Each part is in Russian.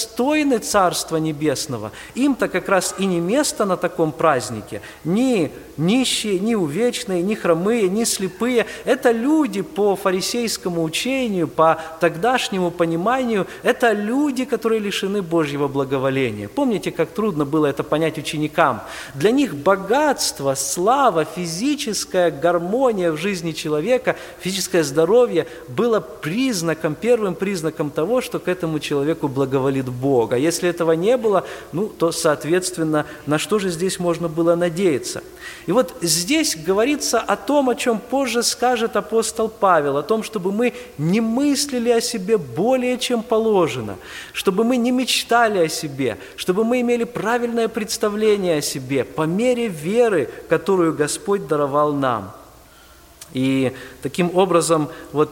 недостойны Царства Небесного, им-то как раз и не место на таком празднике. Ни нищие, ни увечные, ни хромые, ни слепые. Это люди по фарисейскому учению, по тогдашнему пониманию, это люди, которые лишены Божьего благоволения. Помните, как трудно было это понять ученикам? Для них богатство, слава, физическая гармония в жизни человека, физическое здоровье было признаком, первым признаком того, что к этому человеку благоволит Бог. А если этого не было, то, соответственно, на что же здесь можно было надеяться? И вот здесь говорится о том, о чем позже скажет апостол Павел, о том, чтобы мы не мыслили о себе более, чем положено, чтобы мы не мечтали о себе, чтобы мы имели правильное представление о себе по мере веры, которую Господь даровал нам. И таким образом,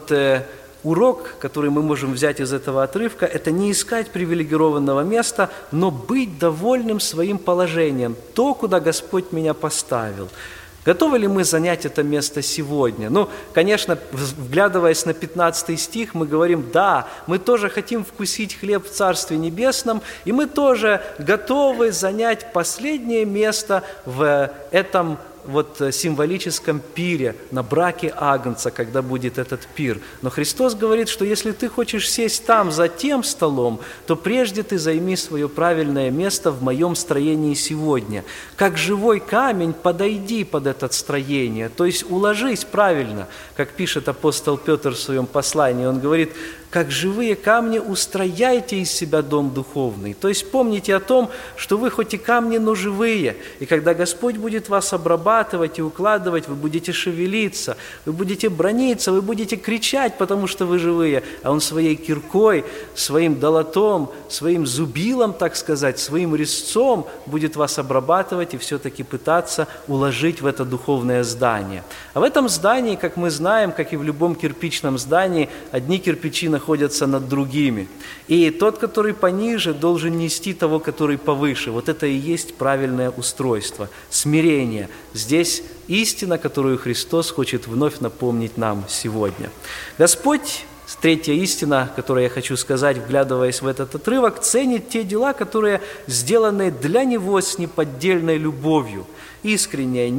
урок, который мы можем взять из этого отрывка, это не искать привилегированного места, но быть довольным своим положением, то, куда Господь меня поставил. Готовы ли мы занять это место сегодня? Конечно, вглядываясь на 15 стих, мы говорим, да, мы тоже хотим вкусить хлеб в Царстве Небесном, и мы тоже готовы занять последнее место в этом символическом пире, на браке Агнца, когда будет этот пир. Но Христос говорит, что если ты хочешь сесть там, за тем столом, то прежде ты займи свое правильное место в моем строении сегодня. Как живой камень подойди под это строение, то есть уложись правильно, как пишет апостол Петр в своем послании. Он говорит, как живые камни устрояйте из себя дом духовный. То есть помните о том, что вы хоть и камни, но живые. И когда Господь будет вас обрабатывать и укладывать, вы будете шевелиться, вы будете браниться, вы будете кричать, потому что вы живые. А Он своей киркой, своим долотом, своим зубилом, так сказать, своим резцом будет вас обрабатывать и все-таки пытаться уложить в это духовное здание. А в этом здании, как мы знаем, как и в любом кирпичном здании, одни кирпичи находятся над другими. И тот, который пониже, должен нести того, который повыше. Вот это и есть правильное устройство, смирение. Здесь истина, которую Христос хочет вновь напомнить нам сегодня. Господь, третья истина, которую я хочу сказать, вглядываясь в этот отрывок, ценит те дела, которые сделаны для Него с неподдельной любовью. Искренняя,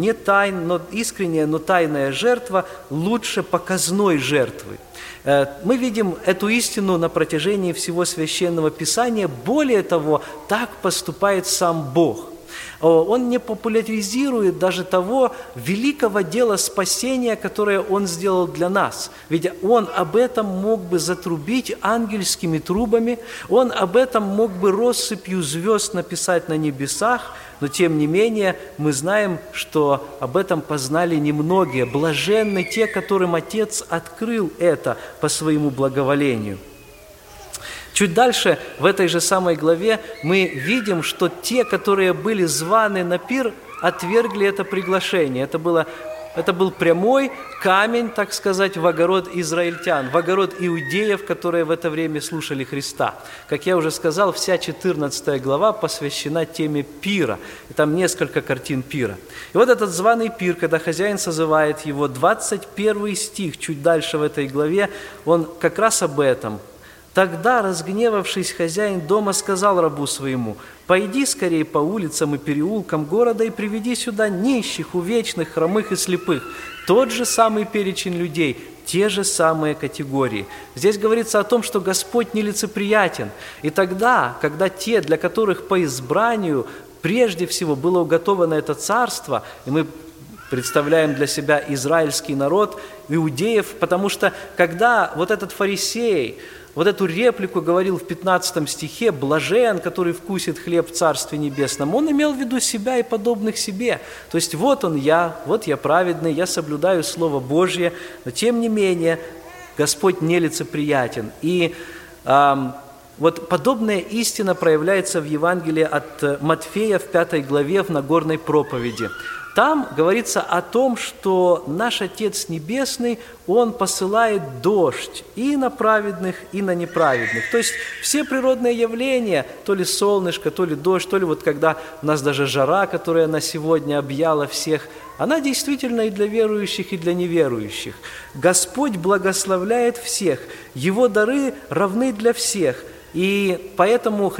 но тайная жертва лучше показной жертвы. Мы видим эту истину на протяжении всего Священного Писания. Более того, так поступает сам Бог. Он не популяризирует даже того великого дела спасения, которое Он сделал для нас. Ведь Он об этом мог бы затрубить ангельскими трубами, Он об этом мог бы россыпью звезд написать на небесах, но тем не менее мы знаем, что об этом познали немногие. Блаженны те, которым Отец открыл это по своему благоволению. Чуть дальше, в этой же самой главе, мы видим, что те, которые были званы на пир, отвергли это приглашение. Это был прямой камень, так сказать, в огород израильтян, в огород иудеев, которые в это время слушали Христа. Как я уже сказал, вся 14 глава посвящена теме пира. И там несколько картин пира. И вот этот званый пир, когда хозяин созывает его, 21 стих, чуть дальше в этой главе, он как раз об этом. Тогда, разгневавшись, хозяин дома сказал рабу своему: «Пойди скорее по улицам и переулкам города и приведи сюда нищих, увечных, хромых и слепых». Тот же самый перечень людей, те же самые категории. Здесь говорится о том, что Господь нелицеприятен. И тогда, когда те, для которых по избранию прежде всего было уготовано это царство, и мы представляем для себя израильский народ, иудеев, потому что когда вот этот фарисей, вот эту реплику говорил в 15 стихе «блажен, который вкусит хлеб в Царстве Небесном», он имел в виду себя и подобных себе. То есть вот я праведный, я соблюдаю Слово Божье, но тем не менее Господь нелицеприятен. И вот подобная истина проявляется в Евангелии от Матфея в 5 главе в Нагорной проповеди. Там говорится о том, что наш Отец Небесный, Он посылает дождь и на праведных, и на неправедных. То есть все природные явления, то ли солнышко, то ли дождь, то ли вот когда у нас даже жара, которая на сегодня объяла всех, она действительно и для верующих, и для неверующих. Господь благословляет всех, Его дары равны для всех. И поэтому